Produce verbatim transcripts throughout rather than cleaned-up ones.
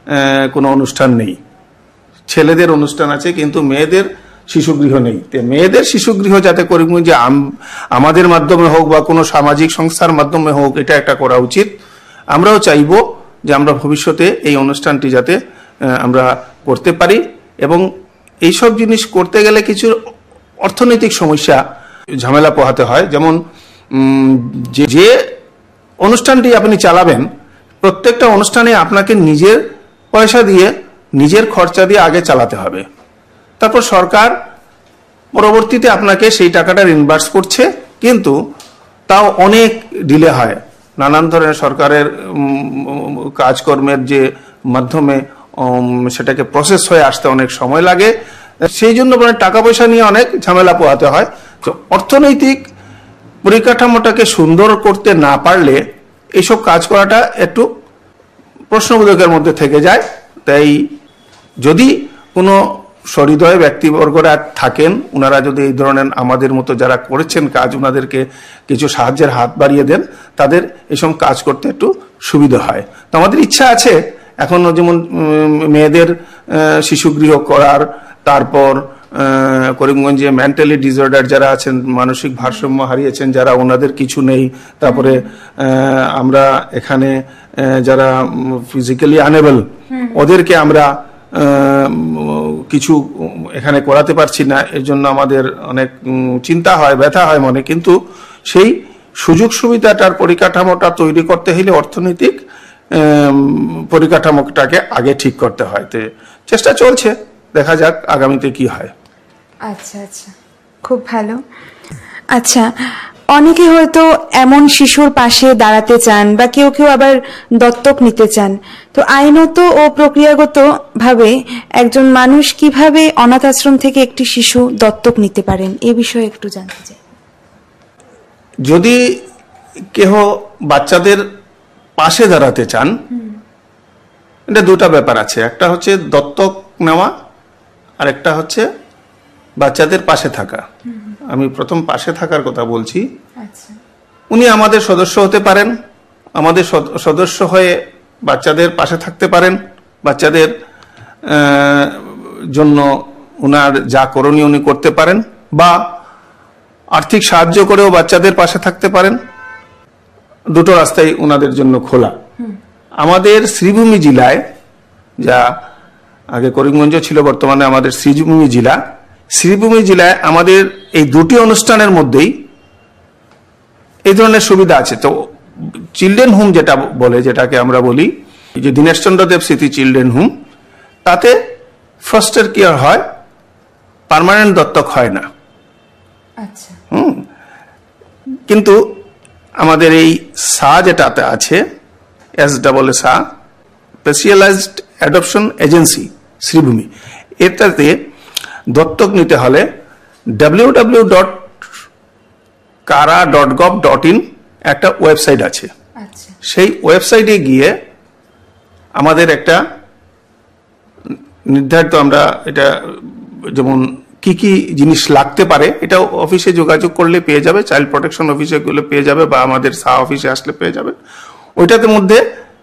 কোনো অনুষ্ঠান নেই, ছেলেদের অনুষ্ঠান আছে কিন্তু মেয়েদের শিশুগৃহ নেই। মেয়েদের শিশুগৃহ যাতে করিমগঞ্জে আমাদের মাধ্যমে হোক বা কোনো সামাজিক সংস্থার মাধ্যমে হোক, এটা একটা করা উচিত। আমরাও চাইব যে আমরা ভবিষ্যতে এই অনুষ্ঠানটি যাতে আমরা করতে পারি, এবং এইসব জিনিস করতে গেলে কিছু অর্থনৈতিক সমস্যা ঝামেলা পোহাতে হয়। যেমন যে অনুষ্ঠানটি আপনি চালাবেন, প্রত্যেকটা অনুষ্ঠানে আপনাকে নিজের পয়সা দিয়ে নিজের খরচা দিয়ে আগে চালাতে হবে, তারপর সরকার পরবর্তীতে আপনাকে সেই টাকাটা রিইম্বার্স করছে, কিন্তু তাও অনেক ডিলে হয়। নানান ধরনের সরকারের কাজকর্মের যে মাধ্যমে সেটাকে প্রসেস হয়ে আসতে অনেক সময় লাগে, সেই জন্য টাকা পয়সা নিয়ে অনেক ঝামেলা পোহাতে হয়। তো অর্থনৈতিক পরিকাঠামোটাকে সুন্দর করতে না পারলে এইসব কাজ করাটা একটু প্রশ্নবোধকের মধ্যে থেকে যায়। তাই যদি কোনো সহৃদয় ব্যক্তিবর্গরা থাকেন, ওনারা যদি এই ধরনের আমাদের মতো যারা করেছেন কাজ, ওনাদেরকে কিছু সাহায্যের হাত বাড়িয়ে দেন, তাদের এসব কাজ করতে একটু সুবিধা হয়। তো আমাদের ইচ্ছা আছে এখনো, যেমন মেয়েদের শিশুগৃহ করার, তারপর করিমগঞ্জে মেন্টালি ডিসঅর্ডার যারা আছেন, মানসিক ভারসাম্য হারিয়েছেন যারা, ওনাদের কিছু নেই। তারপরে আমরা এখানে যারা ফিজিক্যালি আনএবল, ওদেরকে আমরা কিছু এখানে করাতে পারছি না, এর জন্য আমাদের অনেক চিন্তা হয়, ব্যথা হয় মনে। কিন্তু সেই সুযোগ সুবিধাটার পরিকাঠামোটা তৈরি করতে হলে অর্থনৈতিক পরিকাঠামোটাকে আগে ঠিক করতে হয়। তো চেষ্টা চলছে, দেখা যাক আগামীতে কি হয়। আচ্ছা আচ্ছা, খুব ভালো। আচ্ছা, অনেকে হয়তো এমন শিশুর পাশে দাঁড়াতে চান, বা কেউ কেউ আবার দত্তক নিতে চান। তো আইনত ও প্রক্রিয়াগত ভাবে একজন মানুষ কিভাবে অনাথ আশ্রম থেকে একটি শিশু দত্তক নিতে পারেন, এ বিষয়ে একটু জানতে চাই। যদি কেহ বাচ্চাদের পাশে দাঁড়াতে চান, এটা দুটা ব্যাপার আছে। একটা হচ্ছে দত্তক নেওয়া, আর একটা হচ্ছে বাচ্চাদের পাশে থাকা। আমি প্রথম পাশে থাকার কথা বলছি। উনি আমাদের সদস্য হতে পারেন, আমাদের সদস্য হয়ে বাচ্চাদের পাশে থাকতে পারেন, বাচ্চাদের জন্য উনার যা করণীয় উনি করতে পারেন, বা আর্থিক সাহায্য করেও বাচ্চাদের পাশে থাকতে পারেন। দুটো রাস্তাই উনাদের জন্য খোলা। আমাদের শ্রীভূমি জেলায়, যা আগে করিমগঞ্জ ছিল, বর্তমানে আমাদের শ্রীভূমি জেলা, শ্রীভূমি জেলায় আমাদের এই দুটি অনুষ্ঠানের মধ্যেই এই ধরনের সুবিধা আছে। তো চিলড্রেন হোম যেটা বলে, যেটাকে আমরা বলি যে দীনেশচন্দ্র দেব স্মৃতি চিলড্রেন হোম, তাতে ফস্টার কেয়ার হয়, পার্মানেন্ট দত্তক হয় না। আচ্ছা। হুম কিন্তু আমাদের এই সা যেটাতে আছে, এস ডাবল এ সা, স্পেশালাইজড অ্যাডপশন এজেন্সি শ্রীভূমি, এটাতে দত্তক নিতে হলে ডাব্লিউ ডাব্লিউ ডট কারা ডট গভ ডট ইন একটা ওয়েবসাইট আছে। সেই ওয়েবসাইটে গিয়ে আমাদের একটা নির্ধারিত, আমরা এটা যেমন কি কি জিনিস লাগতে পারে, এটা অফিসে যোগাযোগ করলে পেয়ে যাবে, চাইল্ড প্রোটেকশন অফিসে গেলে পেয়ে যাবে, বা আমাদের সা অফিসে আসলে পেয়ে যাবে। ওইটাতে মধ্যে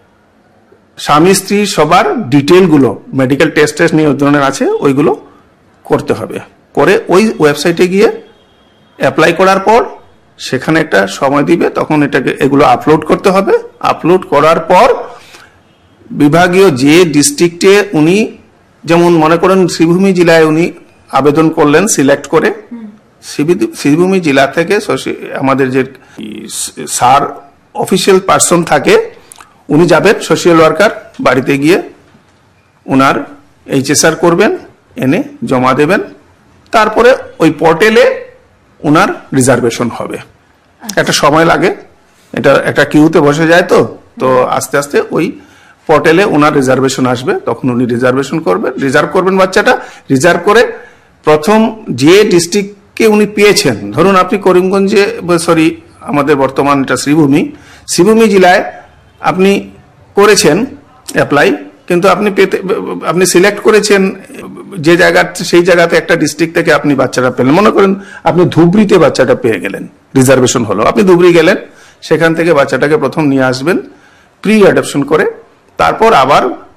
স্বামী স্ত্রী সবার ডিটেলগুলো, মেডিকেল টেস্ট টেস্ট নিয়ে ধরনের আছে, ওইগুলো করতে হবে। করে ওই ওয়েবসাইটে গিয়ে অ্যাপ্লাই করার পর সেখানে একটা সময় দিবে, তখন এটাকে এগুলো আপলোড করতে হবে। আপলোড করার পর বিভাগীয় যে ডিস্ট্রিক্টে উনি, যেমন মনে করেন শ্রীভূমি জেলায় উনি আবেদন করলেন সিলেক্ট করে, শ্রীভূমি জেলা থেকে আমাদের যে সার অফিসিয়াল পার্সন থাকে, উনি যাবেন, সোশ্যাল ওয়ার্কার, বাড়িতে গিয়ে উনার এইচএসআর করবেন, এনে জমা দেবেন। তারপরে ওই পোর্টালে উনার রিজার্ভেশন হবে। একটা সময় লাগে, এটা একটা কিউতে বসে যায়, তো তো আস্তে আস্তে ওই পোর্টালে ওনার রিজার্ভেশন আসবে, তখন উনি রিজার্ভেশন করবেন, রিজার্ভ করবেন বাচ্চাটা। রিজার্ভ করে প্রথম যে ডিস্ট্রিক্টকে উনি পেয়েছেন, ধরুন আপনি করিমগঞ্জে, সরি আমাদের বর্তমান এটা শ্রীভূমি, শ্রীভূমি জেলায় আপনি করেছেন অ্যাপ্লাই, কিন্তু আপনি পেতে, আপনি সিলেক্ট করেছেন যে জায়গা, সেই জায়গাতে একটা ডিস্ট্রিক্ট থেকে আপনি বাচ্চাটা পেলেন। মনে করেন আপনি ধুবড়িতে বাচ্চাটা পেয়ে গেলেন, রিজার্ভেশন হলো, আপনি ধুবড়ি গেলেন, সেখান থেকে বাচ্চাটাকে প্রথম নিয়ে আসবেন প্রি অ্যাডপশন করে, তারপর আবার